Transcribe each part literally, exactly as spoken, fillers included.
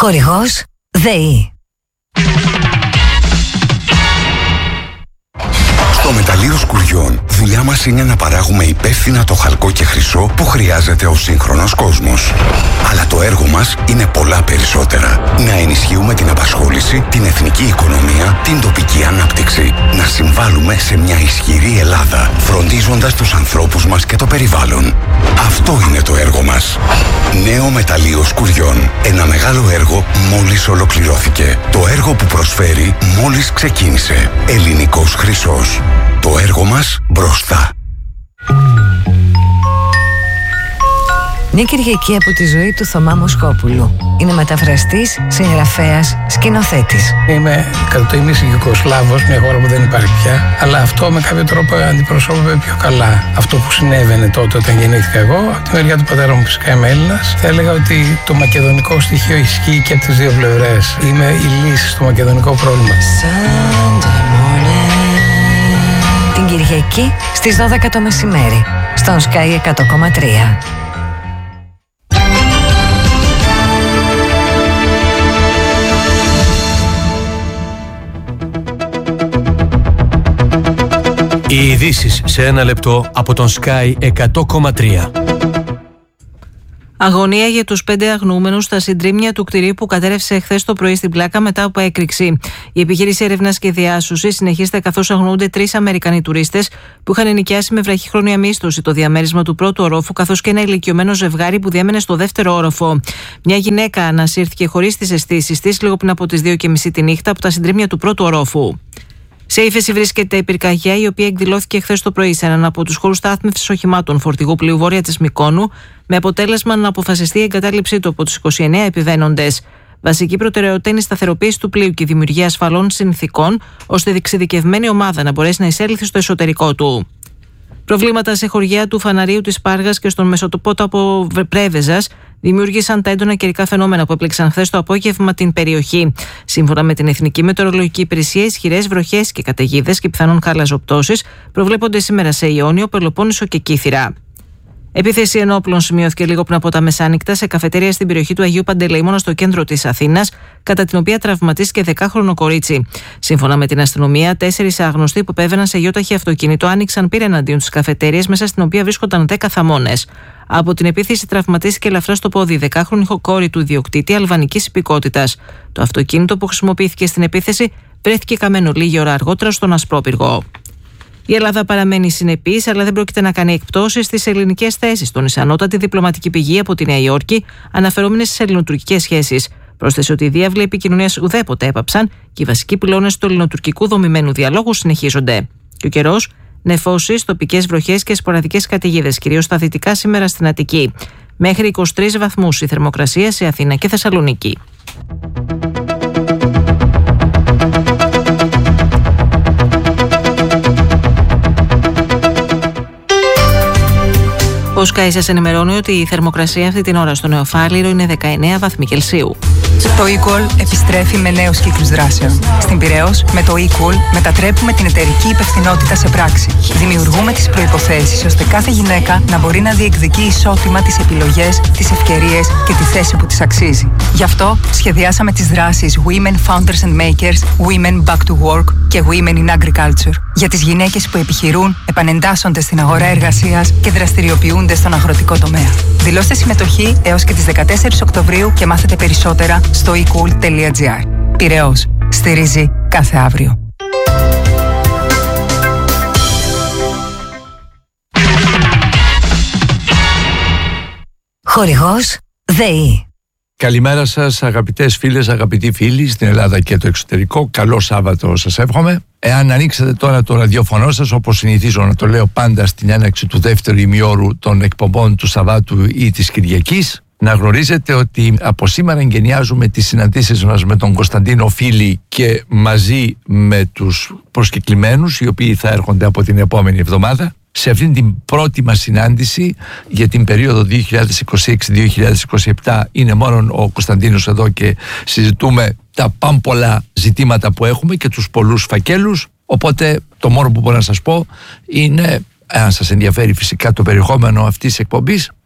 Χορηγός ΔΕΗ. Στο Μεταλλείο Σκουριών, δουλειά μας είναι να παράγουμε υπεύθυνα το χαλκό και χρυσό που χρειάζεται ο σύγχρονος κόσμος. Αλλά το έργο μας είναι πολλά περισσότερα. Να ενισχύουμε την απασχόληση, την εθνική οικονομία, την τοπική ανάπτυξη. Να συμβάλλουμε σε μια ισχυρή Ελλάδα, φροντίζοντας τους ανθρώπους μας και το περιβάλλον. Αυτό είναι το έργο μας. Νέο Μεταλλείο Σκουριών. Ένα μεγάλο έργο μόλις ολοκληρώθηκε. Το έργο που προσφέρει μόλις ξεκίνησε. Ελληνικός χρυσός. Το έργο μας μπροστά. Μια Κυριακή από τη ζωή του Θωμά Μοσκόπουλου. Είναι μεταφραστής, συγγραφέας, σκηνοθέτης. Είμαι κατά το ίμιση Ιουγκοσλάβος, μια χώρα που δεν υπάρχει πια, αλλά αυτό με κάποιο τρόπο αντιπροσώπευε πιο καλά αυτό που συνέβαινε τότε όταν γεννήθηκα εγώ. Από τη μεριά του πατέρα μου φυσικά είμαι Έλληνας. Θα έλεγα ότι το μακεδονικό στοιχείο ισχύει και από τις δύο πλευρές. Είμαι η λύση στο μακεδονικό πρόβλημα. Την Κυριακή στις δώδεκα το μεσημέρι, στον Sky εκατό κόμμα τρία. Οι ειδήσεις σε ένα λεπτό από τον Sky εκατό κόμμα τρία. Αγωνία για τους πέντε αγνοούμενους στα συντρίμμια του κτηρίου που κατέρευσε χθες το πρωί στην Πλάκα μετά από έκρηξη. Η επιχείρηση έρευνας και διάσωσης συνεχίζεται καθώς αγνοούνται τρεις Αμερικανοί τουρίστες που είχαν ενοικιάσει με βραχυχρόνια μίσθωση το διαμέρισμα του πρώτου ορόφου, καθώς και ένα ηλικιωμένο ζευγάρι που διέμενε στο δεύτερο όροφο. Μια γυναίκα ανασύρθηκε χωρίς τις αισθήσεις της λίγο πριν από τις δύο και μισή τη νύχτα από τα συντρίμμια του πρώτου ορόφου. Σε ύφεση βρίσκεται η πυρκαγιά, η οποία εκδηλώθηκε χθες το πρωί σε έναν από τους χώρους στάθμευσης οχημάτων φορτηγού πλοίου βόρεια της Μυκόνου, με αποτέλεσμα να αποφασιστεί η εγκατάλειψή του από τους είκοσι εννέα επιβαίνοντες. Βασική προτεραιότητα είναι η σταθεροποίηση του πλοίου και η δημιουργία ασφαλών συνθηκών, ώστε η εξειδικευμένη ομάδα να μπορέσει να εισέλθει στο εσωτερικό του. Προβλήματα σε χωριά του Φαναρίου της Πάργας και στον Μεσοτοπόταπο Πρέβεζας δημιούργησαν τα έντονα καιρικά φαινόμενα που έπληξαν χθες το απόγευμα την περιοχή. Σύμφωνα με την Εθνική Μετεωρολογική Υπηρεσία, ισχυρές βροχές και καταιγίδες και πιθανόν χαλαζοπτώσεις προβλέπονται σήμερα σε Ιόνιο, Πελοπόννησο και Κύθυρα. Επίθεση ενόπλων σημειώθηκε λίγο πριν από τα μεσάνυχτα σε καφετέρια στην περιοχή του Αγίου Παντελεήμωνα στο κέντρο της Αθήνας, κατά την οποία τραυματίστηκε δεκάχρονο κορίτσι. Σύμφωνα με την αστυνομία, τέσσερις άγνωστοι που επέβαιναν σε γιόταχη αυτοκίνητο άνοιξαν πύρα εναντίον της καφετέριας, μέσα στην οποία βρίσκονταν δέκα θαμώνες. Από την επίθεση τραυματίστηκε ελαφρά στο πόδι η δεκάχρονη κόρη του ιδιοκτήτη αλβανικής υπηκότητας. Το αυτοκίνητο που χρησιμοποιήθηκε στην επίθεση βρέθηκε καμένο λίγη ώρα αργότερα στον Ασπρόπυργο. Η Ελλάδα παραμένει συνεπής, αλλά δεν πρόκειται να κάνει εκπτώσεις στις ελληνικές θέσεις, τόνισε ανώτατη διπλωματική πηγή από τη Νέα Υόρκη, αναφερόμενη στις ελληνοτουρκικές σχέσεις. Πρόσθεσε ότι οι διάβλοι επικοινωνίας ουδέποτε έπαψαν και οι βασικοί πυλώνες του ελληνοτουρκικού δομημένου διαλόγου συνεχίζονται. Και ο καιρός, νεφώσεις, τοπικές βροχές και σποραδικές καταιγίδες, κυρίως στα δυτικά σήμερα στην Αττική. Μέχρι είκοσι τρεις βαθμούς η θερμοκρασία σε Αθήνα και Θεσσαλονίκη. Ο Sky σας ενημερώνει ότι η θερμοκρασία αυτή την ώρα στο Νεοφάλιρο είναι δεκαεννέα βαθμοί Κελσίου. Το eCall επιστρέφει με νέους κύκλους δράσεων. Στην Πειραιώς, με το eCall μετατρέπουμε την εταιρική υπευθυνότητα σε πράξη. Δημιουργούμε τις προϋποθέσεις ώστε κάθε γυναίκα να μπορεί να διεκδικεί ισότιμα τις επιλογές, τις ευκαιρίες και τη θέση που της αξίζει. Γι' αυτό σχεδιάσαμε τις δράσεις Women Founders and Makers, Women Back to Work και Women in Agriculture. Για τις γυναίκες που επιχειρούν, επανεντάσσονται στην αγορά εργασίας και δραστηριοποιούνται στον αγροτικό τομέα. Δηλώστε συμμετοχή έως και τις δεκατέσσερις Οκτωβρίου και μάθετε περισσότερα στο e cool τελεία gr. Πειραιώς. Στηρίζει κάθε αύριο. Χορηγός ΔΕΗ. Καλημέρα σας αγαπητές φίλες, αγαπητοί φίλοι στην Ελλάδα και το εξωτερικό. Καλό Σάββατο σας εύχομαι. Εάν ανοίξετε τώρα το ραδιόφωνο σας, όπως συνηθίζω να το λέω πάντα στην έναρξη του δεύτερου ημιώρου των εκπομπών του Σαββάτου ή της Κυριακής, να γνωρίζετε ότι από σήμερα εγκαινιάζουμε τις συναντήσεις μας με τον Κωνσταντίνο Φίλη και μαζί με τους προσκεκλημένους, οι οποίοι θα έρχονται από την επόμενη εβδομάδα. Σε αυτήν την πρώτη μας συνάντηση για την περίοδο δύο χιλιάδες είκοσι έξι δύο χιλιάδες είκοσι επτά είναι μόνο ο Κωνσταντίνος εδώ και συζητούμε τα πάμπολα ζητήματα που έχουμε και τους πολλούς φακέλους. Οπότε το μόνο που μπορώ να σας πω είναι, αν σας ενδιαφέρει φυσικά το περιεχόμενο αυτής της εκπομπής,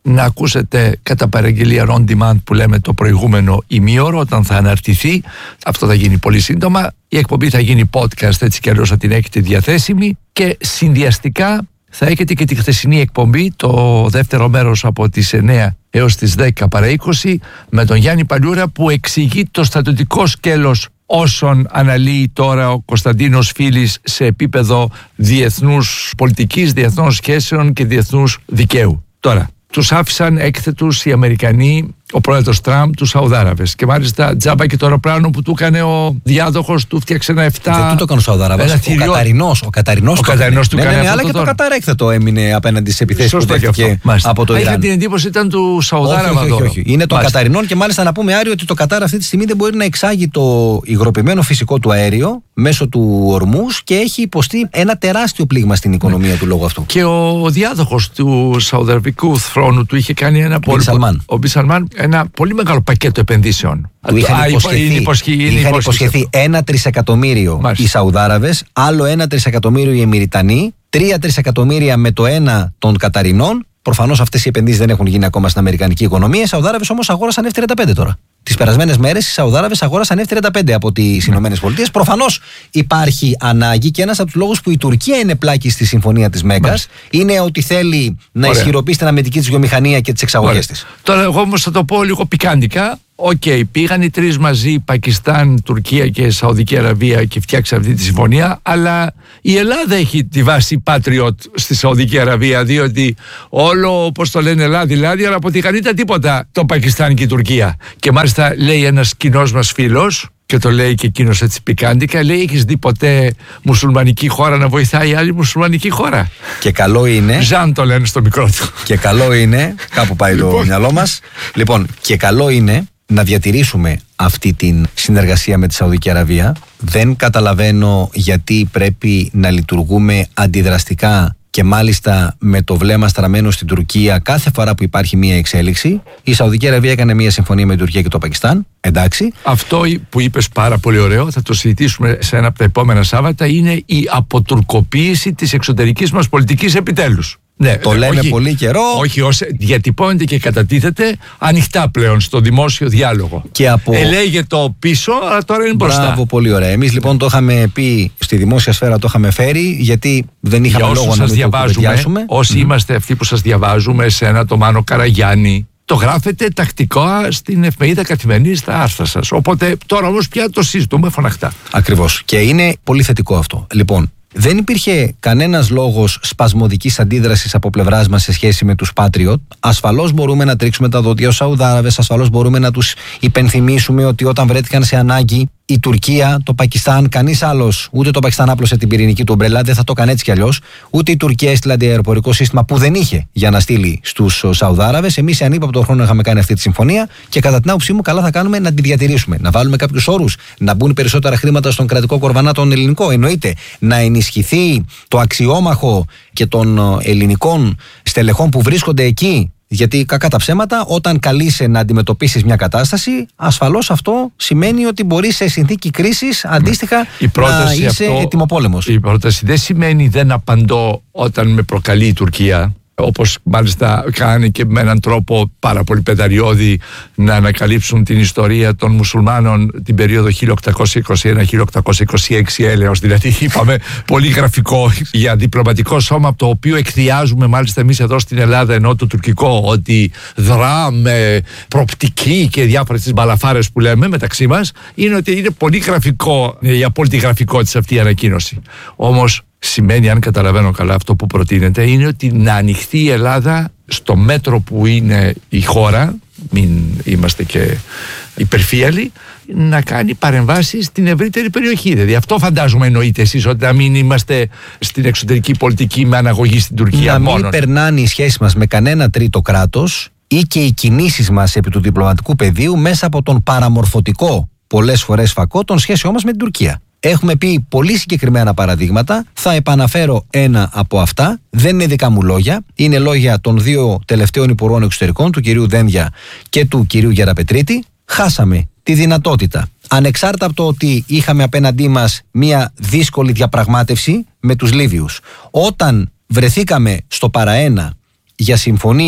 να ακούσετε κατά παραγγελία on demand που λέμε το προηγούμενο ημίωρο όταν θα αναρτηθεί. Αυτό θα γίνει πολύ σύντομα. Η εκπομπή θα γίνει podcast, έτσι κι αλλιώς θα την έχετε διαθέσιμη, και συνδυαστικά θα έχετε και τη χθεσινή εκπομπή, το δεύτερο μέρος από τις εννιά έως τις δέκα παρά είκοσι, με τον Γιάννη Παλιούρα, που εξηγεί το στατιωτικό σκέλος όσων αναλύει τώρα ο Κωνσταντίνος Φίλης σε επίπεδο διεθνούς πολιτικής, διεθνών σχέσεων και διεθνούς δικαίου. Τώρα, τους άφησαν έκθετους οι Αμερικανοί, ο πρόεδρος Τραμπ, τους Σαουδάραβες. Και μάλιστα τζάμπα και το αεροπλάνο που του έκανε ο διάδοχος του φτιάξε ένα εφτά. Δεν του το έκανε ο Σαουδάραβες. Ο θηριό... Καταρινός. Ο Καταρινός, ο Καταρινός του ναι, έκανε ναι, ναι, αυτό. Αλλά το και το Κατάρ έκθετο έμεινε απέναντι στις επιθέσεις που δέχτηκε από το Ιράν. Είχα την εντύπωση ήταν του Σαουδάραβα. Όχι, όχι, όχι. Είναι των Καταρινών, και μάλιστα να πούμε, Άριο, ότι το Κατάρ αυτή τη στιγμή δεν μπορεί να εξάγει το υγροποιημένο φυσικό του αέριο μέσω του Ορμούς και έχει υποστεί ένα τεράστιο πλήγμα στην οικονομία του λόγω αυτού. Και ο διάδοχος του Σαουδαραβικού θρόνου του είχε κάνει ένα πολύ, ο Μπιν Σαλμάν, ένα πολύ μεγάλο πακέτο επενδύσεων. Του είχαν υποσχεθεί, υποσχε... είχαν υποσχεθεί ένα τρισεκατομμύριο Μάλιστα. οι Σαουδάραβες, άλλο ένα τρισεκατομμύριο οι Εμιριτανοί, τρία τρισεκατομμύρια με το ένα των Καταρινών. Προφανώς αυτές οι επενδύσεις δεν έχουν γίνει ακόμα στην αμερικανική οικονομία. Οι Σαουδάραβες όμως αγόρασαν εφ τριάντα πέντε τώρα. Τις περασμένες μέρες οι Σαουδάραβες αγόρασαν εφ τριάντα πέντε από τις Ηνωμένες Πολιτείες. Προφανώς υπάρχει ανάγκη, και ένας από τους λόγους που η Τουρκία είναι πλάκη στη συμφωνία της Μέγκας είναι ότι θέλει να Ωραία. ισχυροποιήσει την αμυντική της βιομηχανία και τις εξαγωγές της. Τώρα, εγώ όμως θα το πω λίγο πικάντικα. Οκ, okay, πήγαν οι τρεις μαζί, Πακιστάν, Τουρκία και Σαουδική Αραβία, και φτιάξαν αυτή τη συμφωνία, αλλά η Ελλάδα έχει τη βάση Patriot στη Σαουδική Αραβία, διότι όλο, όπως το λένε, λάδι-λάδι, αλλά από τη Χανίτα τίποτα το Πακιστάν και η Τουρκία. Και μάλιστα λέει ένας κοινός μας φίλος, και το λέει και εκείνος έτσι πικάντικα, λέει: έχεις δει ποτέ μουσουλμανική χώρα να βοηθάει άλλη μουσουλμανική χώρα? Και καλό είναι. Ζαν το λένε στο μικρό του. Και καλό είναι, κάπου πάει το μυαλό μας. Λοιπόν, και καλό είναι να διατηρήσουμε αυτή την συνεργασία με τη Σαουδική Αραβία. Δεν καταλαβαίνω γιατί πρέπει να λειτουργούμε αντιδραστικά και μάλιστα με το βλέμμα στραμμένο στην Τουρκία κάθε φορά που υπάρχει μία εξέλιξη. Η Σαουδική Αραβία έκανε μία συμφωνία με την Τουρκία και το Πακιστάν. Εντάξει. Αυτό που είπες πάρα πολύ ωραίο, θα το συζητήσουμε σε ένα από τα επόμενα Σάββατα, είναι η αποτουρκοποίηση της εξωτερικής μας πολιτικής επιτέλους. Ναι, το λέμε όχι, πολύ καιρό. Όχι, ως διατυπώνεται και κατατίθεται ανοιχτά πλέον στο δημόσιο διάλογο. Και από... Ελέγε το πίσω, αλλά τώρα είναι μπροστά. Μπράβο, πολύ ωραία. Εμείς λοιπόν το είχαμε πει στη δημόσια σφαίρα, το είχαμε φέρει, γιατί δεν είχαμε Για λόγο να μην το κουβεντιάσουμε. Όσοι mm. είμαστε αυτοί που σας διαβάζουμε, εσένα, το Μάνο Καραγιάννη, το γράφετε τακτικά στην εφημερίδα Καθημερινή, στα άρθρα σας. Οπότε τώρα όμως πια το συζητούμε φωναχτά. Ακριβώς. Και είναι πολύ θετικό αυτό. Λοιπόν, δεν υπήρχε κανένας λόγος σπασμωδικής αντίδρασης από πλευράς μας σε σχέση με τους Patriot. Ασφαλώς μπορούμε να τρίξουμε τα δόντια ως Σαουδάραβες, ασφαλώς μπορούμε να τους υπενθυμίσουμε ότι όταν βρέθηκαν σε ανάγκη η Τουρκία, το Πακιστάν, κανείς άλλος, ούτε το Πακιστάν άπλωσε την πυρηνική του ομπρέλα, δεν θα το έκανε έτσι κι αλλιώς, ούτε η Τουρκία έστειλε αντιαεροπορικό σύστημα που δεν είχε για να στείλει στους Σαουδάραβες. Εμείς οι ανύπαπτο χρόνο είχαμε κάνει αυτή τη συμφωνία και κατά την άποψή μου, καλά θα κάνουμε να την διατηρήσουμε. Να βάλουμε κάποιους όρους, να μπουν περισσότερα χρήματα στον κρατικό κορβανά τον ελληνικό. Εννοείται να ενισχυθεί το αξιόμαχο και των ελληνικών στελεχών που βρίσκονται εκεί. Γιατί κακά τα ψέματα, όταν καλείσαι να αντιμετωπίσεις μια κατάσταση, ασφαλώς αυτό σημαίνει ότι μπορεί σε συνθήκη κρίσης αντίστοιχα να είσαι ετοιμοπόλεμος. Η πρόταση δεν σημαίνει δεν απαντώ όταν με προκαλεί η Τουρκία, όπως μάλιστα κάνει και με έναν τρόπο πάρα πολύ πεδαριώδη να ανακαλύψουν την ιστορία των μουσουλμάνων την περίοδο χίλια οκτακόσια είκοσι ένα με χίλια οκτακόσια είκοσι έξι έλεος. Δηλαδή είπαμε πολύ γραφικό για διπλωματικό σώμα, από το οποίο εκδιάζουμε μάλιστα εμείς εδώ στην Ελλάδα, ενώ το τουρκικό ότι δρά με προπτική και διάφορες τις μπαλαφάρες που λέμε μεταξύ μας, είναι ότι είναι πολύ γραφικό, η απόλυτη γραφικότητα αυτή η ανακοίνωση. Όμως σημαίνει, αν καταλαβαίνω καλά αυτό που προτείνεται, είναι ότι να ανοιχτεί η Ελλάδα στο μέτρο που είναι η χώρα, μην είμαστε και υπερφύαλοι, να κάνει παρεμβάσεις στην ευρύτερη περιοχή. Δηλαδή αυτό φαντάζομαι εννοείτε εσείς, ότι να μην είμαστε στην εξωτερική πολιτική με αναγωγή στην Τουρκία να μόνο. Να μην περνάνε οι σχέσεις μας με κανένα τρίτο κράτος ή και οι κινήσεις μας επί του διπλωματικού πεδίου μέσα από τον παραμορφωτικό πολλές φορές φακό των σχέσεών μας με την Τουρκία. Έχουμε πει πολύ συγκεκριμένα παραδείγματα. Θα επαναφέρω ένα από αυτά. Δεν είναι δικά μου λόγια. Είναι λόγια των δύο τελευταίων υπουργών εξωτερικών, του κυρίου Δένδια και του κυρίου Γεραπετρίτη. Χάσαμε τη δυνατότητα, ανεξάρτητα από το ότι είχαμε απέναντί μας μια δύσκολη διαπραγμάτευση με τους Λίβιους, όταν βρεθήκαμε στο παραένα για συμφωνία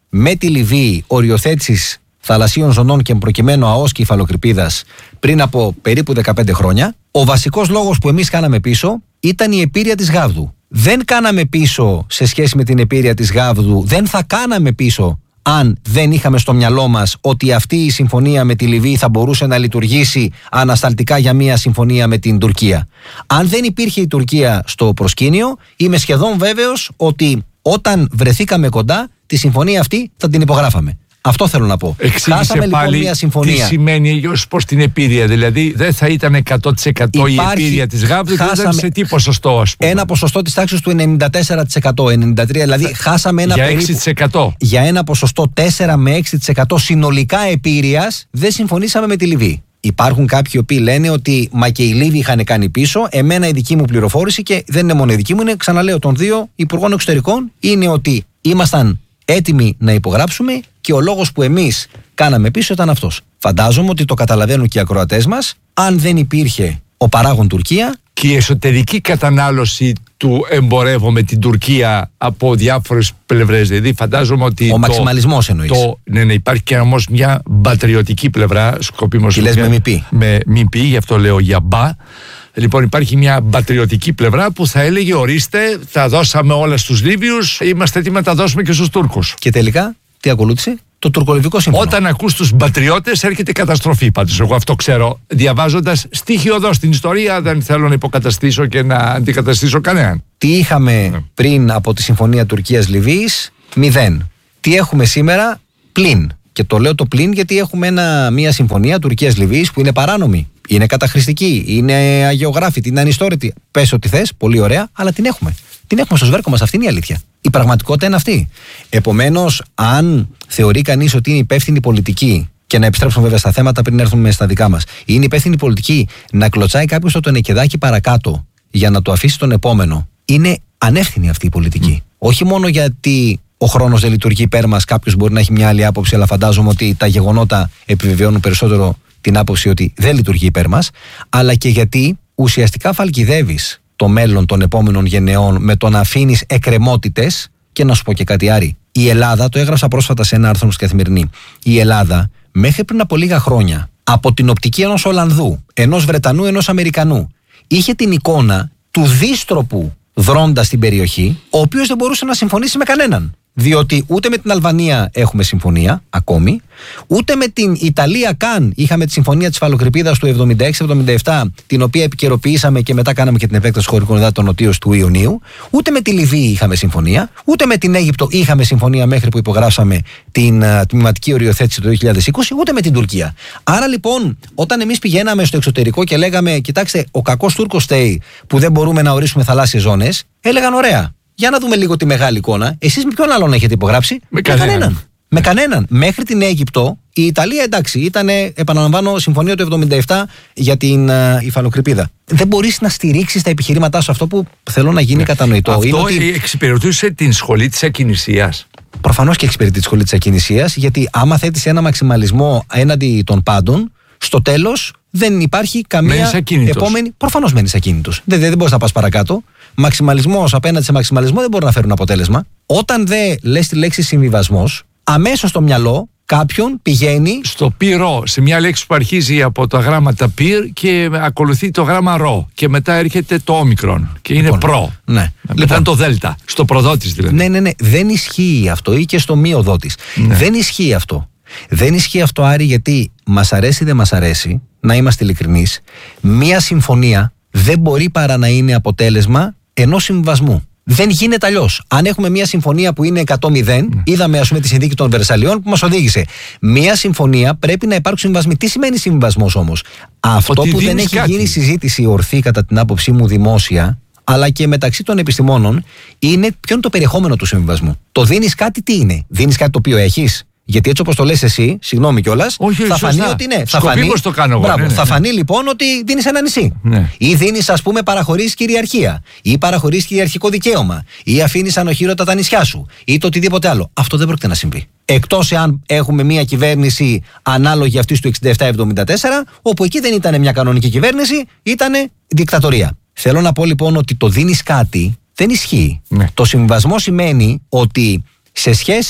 με τη Λιβύη οριοθέτησης θαλασσίων ζωνών και προκειμένου ΑΟΣ και υφαλοκρηπίδας πριν από περίπου δεκαπέντε χρόνια. Ο βασικός λόγος που εμείς κάναμε πίσω ήταν η επίρρεια της Γάβδου. Δεν κάναμε πίσω σε σχέση με την επίρρεια της Γάβδου, δεν θα κάναμε πίσω αν δεν είχαμε στο μυαλό μας ότι αυτή η συμφωνία με τη Λιβύη θα μπορούσε να λειτουργήσει ανασταλτικά για μια συμφωνία με την Τουρκία. Αν δεν υπήρχε η Τουρκία στο προσκήνιο, είμαι σχεδόν βέβαιος ότι όταν βρεθήκαμε κοντά, τη συμφωνία αυτή θα την υπογράφαμε. Αυτό θέλω να πω. Εξήγησε Χάσαμε πάλι λοιπόν μια συμφωνία. Τι σημαίνει ως προς την επίρρεια. Δηλαδή δεν θα ήταν εκατό τοις εκατό Υπάρχει, η επίρρεια της Γάβδου και χάσαμε, ήταν σε τι ποσοστό, ας πούμε. Ένα ποσοστό της τάξης του ενενήντα τέσσερα τοις εκατό, ενενήντα τρία τοις εκατό. Δηλαδή χάσαμε ένα για περίπου, έξι τοις εκατό. Για ένα ποσοστό τέσσερα με έξι τοις εκατό συνολικά επίρρειας δεν συμφωνήσαμε με τη Λιβύη. Υπάρχουν κάποιοι οποίοι λένε ότι μα και οι Λίβοι είχαν κάνει πίσω. Εμένα η δική μου πληροφόρηση, και δεν είναι μόνο η δική μου, είναι, ξαναλέω, των δύο υπουργών εξωτερικών, είναι ότι ήμασταν έτοιμοι να υπογράψουμε και ο λόγος που εμείς κάναμε πίσω ήταν αυτός. Φαντάζομαι ότι το καταλαβαίνουν και οι ακροατές μας. Αν δεν υπήρχε ο παράγων Τουρκία. Και η εσωτερική κατανάλωση του εμπορεύω με την Τουρκία από διάφορες πλευρές. Δηλαδή, φαντάζομαι ότι. Ο μαξιμαλισμός εννοείς. Το, ναι, ναι, υπάρχει και όμως μια πατριωτική πλευρά. Σκοπίμως. Τι λες με μη πει. Με μη πει, γι' αυτό λέω για μπα. Λοιπόν, υπάρχει μια πατριωτική πλευρά που θα έλεγε: ορίστε, τα δώσαμε όλα στους Λίβιους, είμαστε έτοιμοι να τα δώσουμε και στους Τούρκους. Και τελικά, τι ακολούθησε? Το τουρκολιβικό σύμφωνο. Όταν ακούς τους πατριώτες έρχεται καταστροφή. Πάντως, εγώ αυτό ξέρω, διαβάζοντας στοιχειοδός την ιστορία, δεν θέλω να υποκαταστήσω και να αντικαταστήσω κανέναν. Τι είχαμε ναι. πριν από τη συμφωνία Τουρκίας-Λιβύης? Μηδέν. Τι έχουμε σήμερα? Πλην. Και το λέω το πλην γιατί έχουμε ένα, μια συμφωνία Τουρκίας-Λιβύης που είναι παράνομη. Είναι καταχρηστική, είναι αγεωγράφητη, είναι ανιστόρητη. Πες ό,τι θες, πολύ ωραία, αλλά την έχουμε. Την έχουμε στο σβέρκο μας, αυτή είναι η αλήθεια. Η πραγματικότητα είναι αυτή. Επομένως, αν θεωρεί κανείς ότι είναι υπεύθυνη πολιτική, και να επιστρέψουμε βέβαια στα θέματα πριν έρθουμε στα δικά μας, είναι υπεύθυνη πολιτική να κλωτσάει κάποιος το τενεκεδάκι παρακάτω για να το αφήσει τον επόμενο, είναι ανεύθυνη αυτή η πολιτική. Mm. Όχι μόνο γιατί ο χρόνος δεν λειτουργεί υπέρ μας, κάποιος μπορεί να έχει μια άλλη άποψη, αλλά φαντάζομαι ότι τα γεγονότα επιβεβαιώνουν περισσότερο την άποψη ότι δεν λειτουργεί υπέρ μας, αλλά και γιατί ουσιαστικά φαλκιδεύεις το μέλλον των επόμενων γενεών με το να αφήνεις εκκρεμότητες. Και να σου πω και κάτι, Άρη. Η Ελλάδα, το έγραψα πρόσφατα σε ένα άρθρο στην Καθημερινή, η Ελλάδα μέχρι πριν από λίγα χρόνια, από την οπτική ενός Ολλανδού, ενός Βρετανού, ενός Αμερικανού, είχε την εικόνα του δίστροπου δρόντα στην περιοχή, ο οποίος δεν μπορούσε να συμφωνήσει με κανέναν. Διότι ούτε με την Αλβανία έχουμε συμφωνία ακόμη, ούτε με την Ιταλία καν είχαμε τη συμφωνία της υφαλοκρηπίδας του εβδομήντα έξι εβδομήντα επτά, την οποία επικαιροποιήσαμε και μετά κάναμε και την επέκταση χωρικών υδάτων νοτίως του Ιουνίου, ούτε με τη Λιβύη είχαμε συμφωνία, ούτε με την Αίγυπτο είχαμε συμφωνία μέχρι που υπογράψαμε την uh, τμηματική οριοθέτηση το δύο χιλιάδες είκοσι, ούτε με την Τουρκία. Άρα λοιπόν, όταν εμείς πηγαίναμε στο εξωτερικό και λέγαμε, κοιτάξτε, ο κακός Τούρκος φταίει που δεν μπορούμε να ορίσουμε θαλάσσιες ζώνες, έλεγαν ωραία. Για να δούμε λίγο τη μεγάλη εικόνα. Εσείς με ποιον άλλον έχετε υπογράψει? Με, με κανέναν. κανέναν. Με κανέναν. Μέχρι την Αίγυπτο, η Ιταλία εντάξει, ήταν, επαναλαμβάνω, συμφωνία του εβδομήντα επτά για την uh, υφαλοκρηπίδα. Δεν μπορείς να στηρίξεις τα επιχειρήματά σου. Αυτό που θέλω να γίνει ναι. κατανοητό. Αυτό είναι ότι εξυπηρετούσε την σχολή της ακινησίας. Προφανώς και εξυπηρετεί τη σχολή της ακινησίας, γιατί άμα θέτεις ένα μαξιμαλισμό έναντι των πάντων, στο τέλος δεν υπάρχει καμία επόμενη. Προφανώς μένεις ακίνητος. Δεν, δεν, δεν μπορείς να πας παρακάτω. Μαξιμαλισμός απέναντι σε μαξιμαλισμό δεν μπορεί να φέρουν αποτέλεσμα. Όταν δεν λες τη λέξη συμβιβασμός, αμέσως στο μυαλό κάποιον πηγαίνει στο πυρο, σε μια λέξη που αρχίζει από τα γράμματα πυρ και ακολουθεί το γράμμα ρο. Και μετά έρχεται το όμικρον και είναι λοιπόν, προ. Ναι. Μετά λοιπόν, το δέλτα. Στο προδότης δηλαδή. Ναι, ναι, ναι. Δεν ισχύει αυτό, ή και στο μη οδότης. Ναι. Δεν ισχύει αυτό. Δεν ισχύει αυτό, Άρη, γιατί μας αρέσει ή δεν μας αρέσει, να είμαστε ειλικρινείς, μία συμφωνία δεν μπορεί παρά να είναι αποτέλεσμα ενός συμβιβασμού. Δεν γίνεται αλλιώς. Αν έχουμε μια συμφωνία που είναι εκατό μηδέν, mm. είδαμε ας πούμε τη συνθήκη των Βερσαλιών που μας οδήγησε. Μια συμφωνία πρέπει να υπάρξουν συμβιβασμοί. Τι σημαίνει συμβιβασμός όμως? Αυτό ότι που δεν έχει κάτι. γίνει συζήτηση ορθή, κατά την άποψή μου, δημόσια, αλλά και μεταξύ των επιστημόνων, είναι ποιο είναι το περιεχόμενο του συμβιβασμού. Το δίνεις κάτι, τι είναι? Δίνεις κάτι το οποίο έχεις? Γιατί έτσι όπως το λες εσύ, συγγνώμη κιόλας, θα φανεί ότι ναι. Θα φανεί, το κάνω μπράβο, ναι, ναι, θα ναι. φανεί λοιπόν ότι δίνεις ένα νησί. Ναι. Ή δίνεις, ας πούμε, παραχωρείς κυριαρχία. Ή παραχωρείς κυριαρχικό δικαίωμα. Ή αφήνεις ανοχήρωτα τα νησιά σου. Ή το οτιδήποτε άλλο. Αυτό δεν πρόκειται να συμβεί. Εκτός εάν έχουμε μια κυβέρνηση ανάλογη αυτής του εξήντα επτά εβδομήντα τέσσερα, όπου εκεί δεν ήταν μια κανονική κυβέρνηση, ήταν δικτατορία. Θέλω να πω λοιπόν ότι το δίνεις κάτι δεν ισχύει. Ναι. Το συμβιβασμό σημαίνει ότι σε σχέση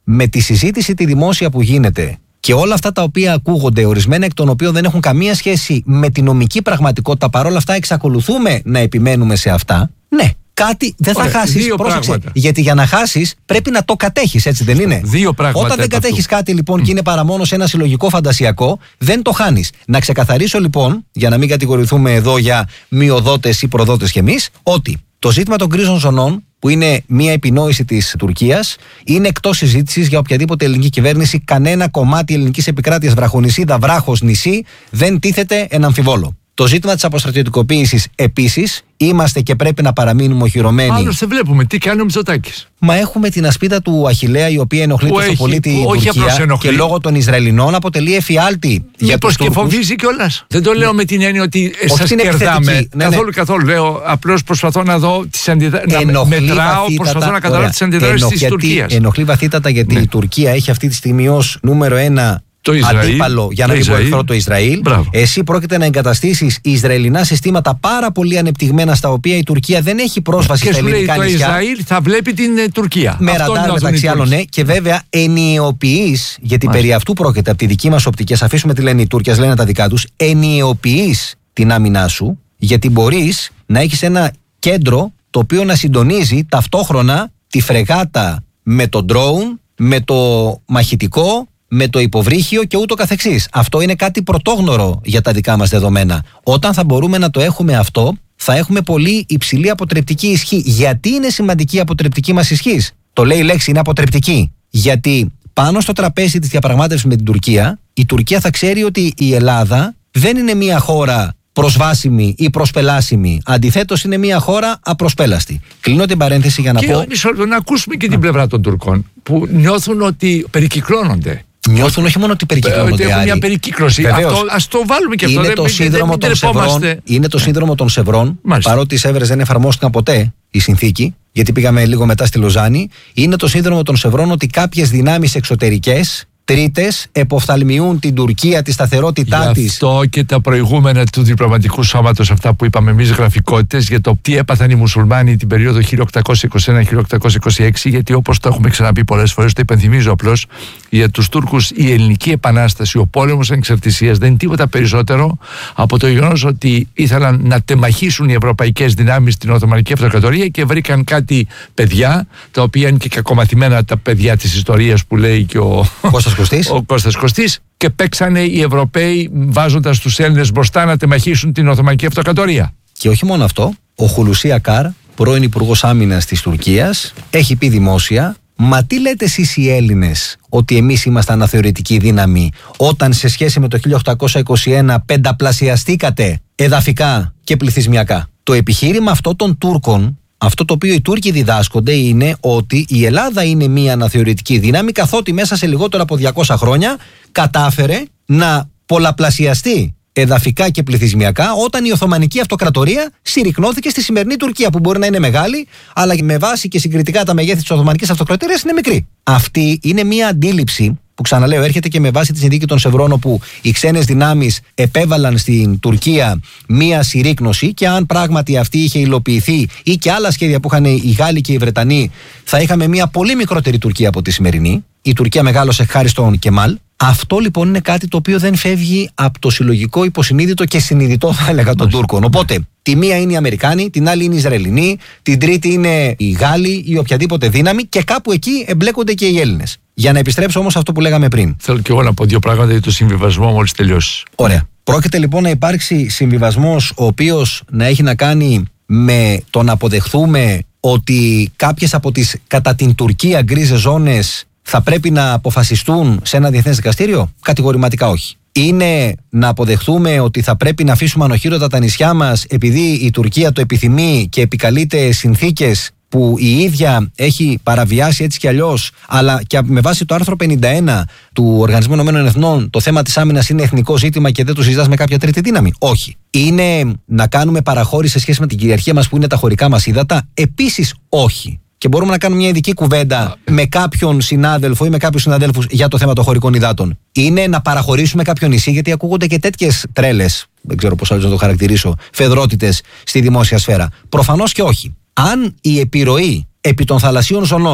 με τη συζήτηση τη δημόσια που γίνεται και όλα αυτά τα οποία ακούγονται, ορισμένα εκ των οποίων δεν έχουν καμία σχέση με τη νομική πραγματικότητα, παρόλα αυτά εξακολουθούμε να επιμένουμε σε αυτά, ναι. Κάτι δεν θα χάσεις. Πρόσεξε. Γιατί για να χάσεις πρέπει να το κατέχεις, έτσι δεν είναι? Δύο πράγματα. Όταν δεν κατέχεις κάτι λοιπόν mm. και είναι παρά μόνο σε ένα συλλογικό φαντασιακό, δεν το χάνεις. Να ξεκαθαρίσω λοιπόν, για να μην κατηγορηθούμε εδώ για μειοδότες ή προδότες κι εμείς, ότι το ζήτημα των γκρίζων ζωνών, που είναι μια επινόηση της Τουρκίας, είναι εκτός συζήτησης για οποιαδήποτε ελληνική κυβέρνηση. Κανένα κομμάτι ελληνικής επικράτειας, βραχονησίδα, βράχος, νησί, δεν τίθεται εν αμφιβόλο. Το ζήτημα της αποστρατιωτικοποίησης επίσης, είμαστε και πρέπει να παραμείνουμε οχυρωμένοι. Άλλωστε βλέπουμε τι κάνει ο Μητσοτάκης. Μα έχουμε την ασπίδα του Αχιλλέα, η οποία ενοχλεί τόσο πολύ την Τουρκία και λόγω των Ισραηλινών αποτελεί εφιάλτη. Μήπως και φοβίζει κιόλας. Δεν το λέω με την έννοια ότι σας κερδάμε. Ναι, καθόλου, ναι. καθόλου. Λέω, απλώς προσπαθώ να δω τις αντιδράσεις. Να μετράω, προσπαθώ να καταλάβω τις αντιδράσεις της Τουρκίας. Ενοχλεί βαθύτατα γιατί ναι. η Τουρκία έχει αυτή τη στιγμή ως νούμερο ένα αντίπαλο, για να μην πω εχθρό, το Ισραήλ. Μπράβο. Εσύ πρόκειται να εγκαταστήσεις Ισραηλινά συστήματα πάρα πολύ ανεπτυγμένα, στα οποία η Τουρκία δεν έχει πρόσβαση και στα ελληνικά λέει, νησιά. Το Ισραήλ θα βλέπει την ε, Τουρκία. Με ραντάρ μεταξύ άλλων, ναι. Και βέβαια ενιαιοποιείς, γιατί Μάλιστα. περί αυτού πρόκειται από τη δική μας οπτική, ας αφήσουμε τι λένε οι Τούρκες, λένε τα δικά τους, ενιαιοποιείς την άμυνά σου, γιατί μπορείς να έχεις ένα κέντρο το οποίο να συντονίζει ταυτόχρονα τη φρεγάτα με το ντρόουν, με το μαχητικό, με το υποβρύχιο και ούτω καθεξής. Αυτό είναι κάτι πρωτόγνωρο για τα δικά μας δεδομένα. Όταν θα μπορούμε να το έχουμε αυτό, θα έχουμε πολύ υψηλή αποτρεπτική ισχύ. Γιατί είναι σημαντική η αποτρεπτική μας ισχύ? Το λέει η λέξη, είναι αποτρεπτική. Γιατί πάνω στο τραπέζι της διαπραγμάτευσης με την Τουρκία, η Τουρκία θα ξέρει ότι η Ελλάδα δεν είναι μια χώρα προσβάσιμη ή προσπελάσιμη. Αντιθέτως, είναι μια χώρα απροσπέλαστη. Κλείνω την παρένθεση για να και πω. Και να ακούσουμε και την πλευρά των Τουρκών, που νιώθουν ότι περικυκλώνονται. Νιώθουν όχι μόνο ότι περικυκλώνονται. Έχουν μια περικύκλωση. Αυτό, ας το βάλουμε και αυτό. Είναι το σύνδρομο των Σευρών. Είναι το σύνδρομο των Σευρών. Παρότι οι Σεύρες δεν εφαρμόστηκαν ποτέ η συνθήκη, γιατί πήγαμε λίγο μετά στη Λοζάνη. Είναι το σύνδρομο των Σευρών ότι κάποιες δυνάμεις εξωτερικές, τρίτες, εποφθαλμιούν την Τουρκία, τη σταθερότητά της. Γι' αυτό και τα προηγούμενα του διπλωματικού σώματος, αυτά που είπαμε εμείς γραφικότητες, για το τι έπαθαν οι μουσουλμάνοι την περίοδο χίλια οκτακόσια είκοσι ένα με χίλια οκτακόσια είκοσι έξι, γιατί όπως το έχουμε ξαναπεί πολλές φορές, το υπενθυμίζω απλώς, για τους Τούρκους η ελληνική επανάσταση, ο πόλεμος ανεξαρτησίας δεν είναι τίποτα περισσότερο από το γεγονός ότι ήθελαν να τεμαχίσουν οι ευρωπαϊκές δυνάμεις στην Οθωμανική Αυτοκρατορία και βρήκαν κάτι παιδιά, τα οποία είναι και κακομαθημένα τα παιδιά της ιστορίας που λέει και ο Κώστας Κωστής. Ο Κώστας Κωστής, και παίξανε οι Ευρωπαίοι βάζοντας τους Έλληνες μπροστά να τεμαχίσουν την Οθωμανική Αυτοκρατορία. Και όχι μόνο αυτό, ο Χουλουσί Ακάρ, πρώην Υπουργός Άμυνας της Τουρκίας, έχει πει δημόσια: μα τι λέτε εσείς οι Έλληνες ότι εμείς είμαστε αναθεωρητική δύναμη, όταν σε σχέση με το χίλια οκτακόσια είκοσι ένα πενταπλασιαστήκατε εδαφικά και πληθυσμιακά? Το επιχείρημα αυτό των Τούρκων, αυτό το οποίο οι Τούρκοι διδάσκονται, είναι ότι η Ελλάδα είναι μια αναθεωρητική δύναμη, καθότι μέσα σε λιγότερο από διακόσια χρόνια κατάφερε να πολλαπλασιαστεί εδαφικά και πληθυσμιακά, όταν η Οθωμανική Αυτοκρατορία συρρικνώθηκε στη σημερινή Τουρκία, που μπορεί να είναι μεγάλη, αλλά με βάση και συγκριτικά τα μεγέθη της Οθωμανικής Αυτοκρατορίας είναι μικρή. Αυτή είναι μια αντίληψη που, ξαναλέω, έρχεται και με βάση τη συνθήκη των Σευρών, όπου οι ξένες δυνάμεις επέβαλαν στην Τουρκία μία συρρίκνωση, και αν πράγματι αυτή είχε υλοποιηθεί, ή και άλλα σχέδια που είχαν οι Γάλλοι και οι Βρετανοί, θα είχαμε μία πολύ μικρότερη Τουρκία από τη σημερινή. Η Τουρκία μεγάλωσε χάρη στον Κεμάλ. Αυτό λοιπόν είναι κάτι το οποίο δεν φεύγει από το συλλογικό υποσυνείδητο και συνειδητό, θα έλεγα, των Τούρκων. Οπότε, τη μία είναι οι Αμερικάνοι, την άλλη είναι οι Ισραηλινοί, την τρίτη είναι οι Γάλλοι ή οποιαδήποτε δύναμη, και κάπου εκεί εμπλέκονται και οι Έλληνες. Για να επιστρέψω όμως αυτό που λέγαμε πριν. Θέλω και εγώ να πω δύο πράγματα για το συμβιβασμό μόλις τελειώσει. Ωραία. Πρόκειται λοιπόν να υπάρξει συμβιβασμός, ο οποίος να έχει να κάνει με το να αποδεχθούμε ότι κάποιες από τις κατά την Τουρκία γκρίζες ζώνες θα πρέπει να αποφασιστούν σε ένα διεθνές δικαστήριο? Κατηγορηματικά όχι. Είναι να αποδεχθούμε ότι θα πρέπει να αφήσουμε ανοχήρωτα τα νησιά μας επειδή η Τουρκία το επιθυμεί και επικαλείται συνθήκες που η ίδια έχει παραβιάσει έτσι κι αλλιώς, αλλά και με βάση το άρθρο πενήντα ένα του Οργανισμού Ηνωμένων Εθνών το θέμα της άμυνας είναι εθνικό ζήτημα και δεν το συζητάς με κάποια τρίτη δύναμη? Όχι. Είναι να κάνουμε παραχώρηση σε σχέση με την κυριαρχία μας που είναι τα χωρικά μας ύδατα? Επίσης όχι. Και μπορούμε να κάνουμε μια ειδική κουβέντα με κάποιον συνάδελφο ή με κάποιους συναδέλφους για το θέμα των χωρικών υδάτων. Είναι να παραχωρήσουμε κάποιο νησί, γιατί ακούγονται και τέτοιες τρέλες, δεν ξέρω πώς άλλο να το χαρακτηρίσω, φεδρότητες στη δημόσια σφαίρα? Προφανώς και όχι. Αν η επιρροή επί των θαλασσίων ζωνών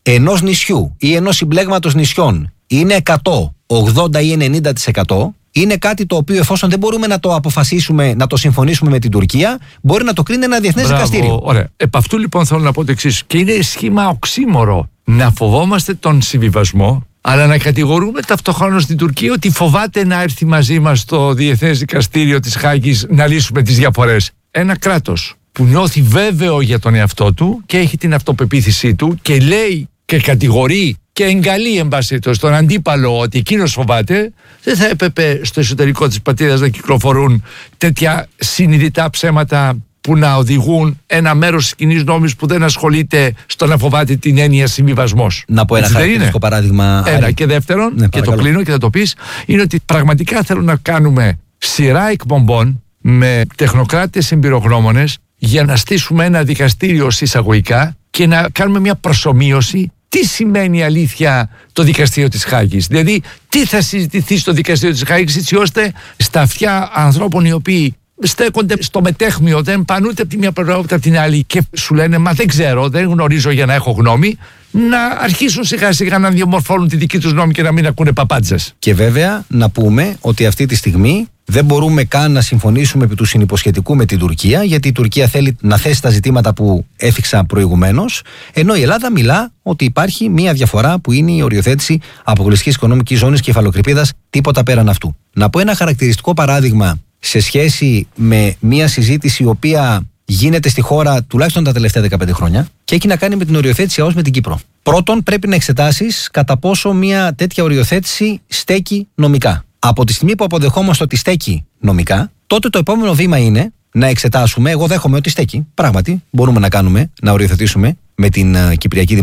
ενός νησιού ή ενός συμπλέγματος νησιών είναι εκατό, ογδόντα ή ενενήντα τοις εκατό, είναι κάτι το οποίο, εφόσον δεν μπορούμε να το αποφασίσουμε, να το συμφωνήσουμε με την Τουρκία, μπορεί να το κρίνει ένα διεθνές δικαστήριο. Ωραία. Επ' αυτού λοιπόν θέλω να πω το εξής. Και είναι σχήμα οξύμορο να φοβόμαστε τον συμβιβασμό, αλλά να κατηγορούμε ταυτοχρόνως την Τουρκία ότι φοβάται να έρθει μαζί μας στο Διεθνές Δικαστήριο της Χάγης να λύσουμε τις διαφορές. Ένα κράτος που νιώθει βέβαιο για τον εαυτό του και έχει την αυτοπεποίθησή του και λέει και κατηγορεί και εγκαλεί εν πάση τον αντίπαλο ότι εκείνος φοβάται, δεν θα έπρεπε στο εσωτερικό της πατρίδας να κυκλοφορούν τέτοια συνειδητά ψέματα που να οδηγούν ένα μέρος της κοινής νόμης που δεν ασχολείται στο να φοβάται την έννοια συμβιβασμός. Να πω ένα χαρακτηριστικό παράδειγμα. Ένα. Άρη. Και δεύτερον, ναι, και το κλείνω και θα το πεις, είναι ότι πραγματικά θέλουν να κάνουμε σειρά εκπομπών με τεχνοκράτες εμπειρογνώμονες για να στήσουμε ένα δικαστήριο εισαγωγικά και να κάνουμε μια προσομοίωση. Τι σημαίνει αλήθεια το δικαστήριο της Χάγης? Δηλαδή, τι θα συζητηθεί στο δικαστήριο της Χάγης, έτσι ώστε στα αυτιά ανθρώπων οι οποίοι στέκονται στο μετέχμιο, δεν πάνε ούτε από τη μία πλευρά ούτε από την άλλη και σου λένε μα δεν ξέρω, δεν γνωρίζω για να έχω γνώμη, να αρχίσουν σιγά σιγά να διαμορφώνουν τη δική τους γνώμη και να μην ακούνε παπάντζες. Και βέβαια να πούμε ότι αυτή τη στιγμή δεν μπορούμε καν να συμφωνήσουμε επί του συνυποσχετικού με την Τουρκία, γιατί η Τουρκία θέλει να θέσει τα ζητήματα που έφυξα προηγουμένως, ενώ η Ελλάδα μιλά ότι υπάρχει μία διαφορά που είναι η οριοθέτηση αποκλειστικής οικονομικής ζώνης κεφαλοκρηπίδας, τίποτα πέραν αυτού. Να πω ένα χαρακτηριστικό παράδειγμα σε σχέση με μία συζήτηση η οποία γίνεται στη χώρα τουλάχιστον τα τελευταία δεκαπέντε χρόνια και έχει να κάνει με την οριοθέτηση ΑΟΣ με την Κύπρο. Πρώτον, πρέπει να εξετάσεις κατά πόσο μία τέτοια οριοθέτηση στέκει νομικά. Από τη στιγμή που αποδεχόμαστε ότι στέκει νομικά, τότε το επόμενο βήμα είναι να εξετάσουμε. Εγώ δέχομαι ότι στέκει. Πράγματι, μπορούμε να κάνουμε, να οριοθετήσουμε με την uh, Κυπριακή Δημοκρατία.